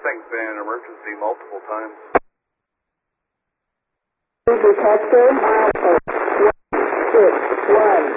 thing's been an emergency multiple times. Detected, milestone 161.